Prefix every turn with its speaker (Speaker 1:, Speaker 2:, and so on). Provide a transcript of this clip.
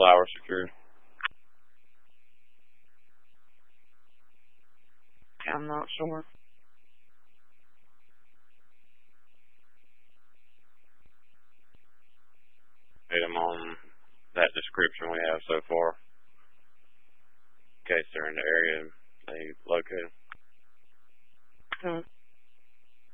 Speaker 1: tower secured.
Speaker 2: I'm not sure.
Speaker 1: Hit them on that description we have so far. In case they're in the area they located.